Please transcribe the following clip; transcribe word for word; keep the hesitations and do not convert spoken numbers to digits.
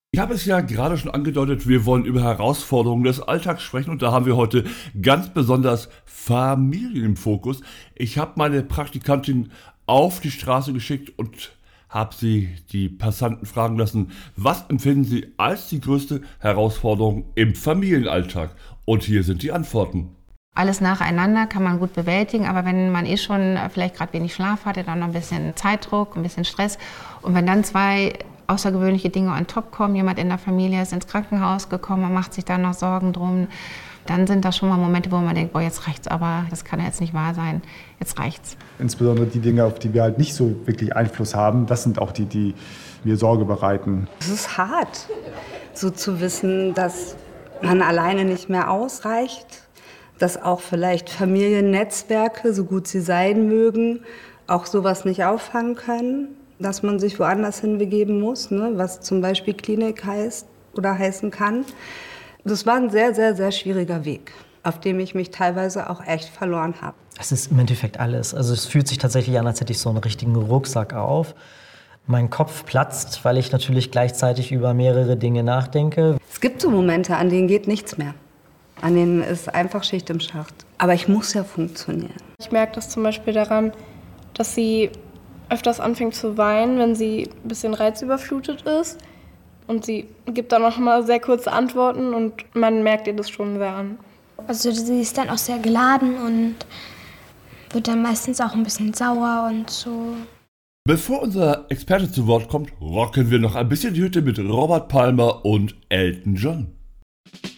Ich habe es ja gerade schon angedeutet, wir wollen über Herausforderungen des Alltags sprechen und da haben wir heute ganz besonders Familien im Fokus. Ich habe meine Praktikantin auf die Straße geschickt und habe sie die Passanten fragen lassen, was empfinden sie als die größte Herausforderung im Familienalltag? Und hier sind die Antworten. Alles nacheinander kann man gut bewältigen, aber wenn man eh schon vielleicht gerade wenig Schlaf hatte, dann noch ein bisschen Zeitdruck, ein bisschen Stress und wenn dann zwei außergewöhnliche Dinge on top kommen, jemand in der Familie ist ins Krankenhaus gekommen, man macht sich dann noch Sorgen drum, dann sind das schon mal Momente, wo man denkt, boah, jetzt reicht's aber, das kann ja jetzt nicht wahr sein, jetzt reicht's. Insbesondere die Dinge, auf die wir halt nicht so wirklich Einfluss haben, das sind auch die, die mir Sorge bereiten. Es ist hart, so zu wissen, dass man alleine nicht mehr ausreicht, dass auch vielleicht Familiennetzwerke, so gut sie sein mögen, auch sowas nicht auffangen können, dass man sich woanders hinbegeben muss, ne, was zum Beispiel Klinik heißt oder heißen kann. Das war ein sehr, sehr, sehr schwieriger Weg, auf dem ich mich teilweise auch echt verloren habe. Es ist im Endeffekt alles. Also es fühlt sich tatsächlich an, als hätte ich so einen richtigen Rucksack auf. Mein Kopf platzt, weil ich natürlich gleichzeitig über mehrere Dinge nachdenke. Es gibt so Momente, an denen geht nichts mehr. An denen ist einfach Schicht im Schacht. Aber ich muss ja funktionieren. Ich merke das zum Beispiel daran, dass sie öfters anfängt zu weinen, wenn sie ein bisschen reizüberflutet ist. Und sie gibt dann auch mal sehr kurze Antworten und man merkt ihr das schon sehr an. Also sie ist dann auch sehr geladen und wird dann meistens auch ein bisschen sauer und so. Bevor unser Experte zu Wort kommt, rocken wir noch ein bisschen die Hütte mit Robert Palmer und Elton John.